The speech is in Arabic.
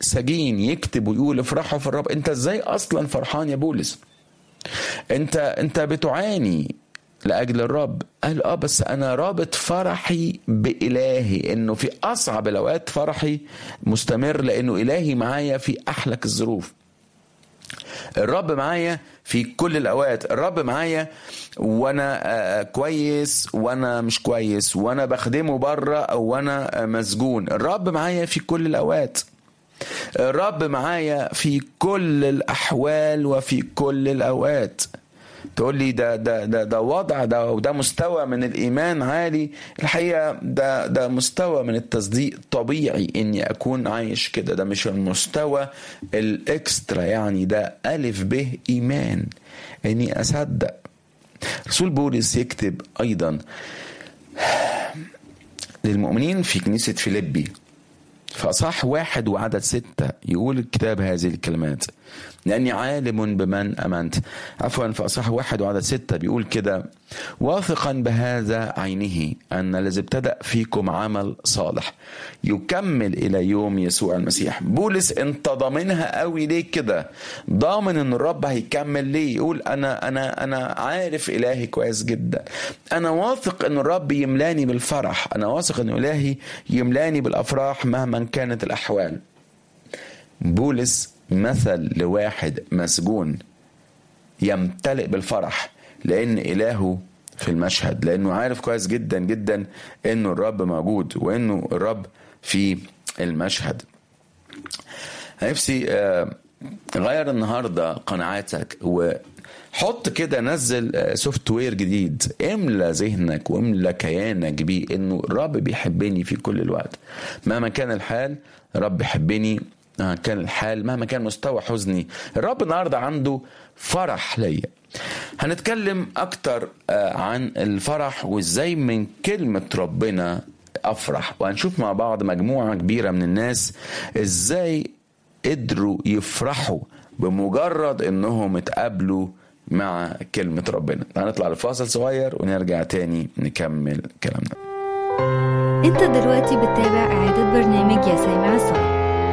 سجين يكتب ويقول افرحوا في الرب. انت ازاي اصلا فرحان يا بولس؟ انت بتعاني لأجل الرب. قال بس أنا رابط فرحي بإلهي، إنه في أصعب الأوقات فرحي مستمر، لأنه إلهي معايا في أحلك الظروف. الرب معايا في كل الأوقات. الرب معايا وأنا كويس وأنا مش كويس، وأنا بخدمه بره أو وأنا مسجون. الرب معايا في كل الأوقات. الرب معايا في كل الأحوال وفي كل الأوقات. تقول لي ده وضع ده وده مستوى من الإيمان عالي. الحقيقة ده مستوى من التصديق طبيعي إني أكون عايش كده. ده مش المستوى الإكسترا، يعني ده ألف به إيمان إني أصدق. رسول بولس يكتب أيضا للمؤمنين في كنيسة فيليبي فأصح 1 وعدد 6 يقول الكتاب هذه الكلمات: لأني عالم بمن أمنت. عفوا، فأصح 1 وعدد 6 بيقول كده: واثقا بهذا عينه أن الذي ابتدأ فيكم عمل صالح يكمل إلى يوم يسوع المسيح. بولس انت ضامنها قوي ليه كده؟ ضامن ان الرب هيكمل ليه؟ يقول أنا عارف إلهي كويس جدا. أنا واثق ان الرب يملاني بالفرح. أنا واثق ان إلهي يملاني بالأفراح مهما كانت الأحوال. بولس مثل لواحد مسجون يمتلئ بالفرح لأن إلهه في المشهد، لأنه عارف كويس جدا جدا أنه الرب موجود وأنه الرب في المشهد. نفسي غير النهاردة قناعاتك وحط كده، نزل سوفت وير جديد، املى ذهنك واملى كيانك بيه أنه الرب بيحبني في كل الوقت مهما كان الحال. الرب بيحبني كان الحال مهما كان مستوى حزني. الرب النهاردة عنده فرح ليا. هنتكلم أكتر عن الفرح وإزاي من كلمة ربنا أفرح، وهنشوف مع بعض مجموعة كبيرة من الناس إزاي قدروا يفرحوا بمجرد إنهم اتقابلوا مع كلمة ربنا. هنطلع لفاصل صغير ونرجع تاني نكمل كلامنا. انت دلوقتي بتتابع إعادة برنامج يا سامع الصوت.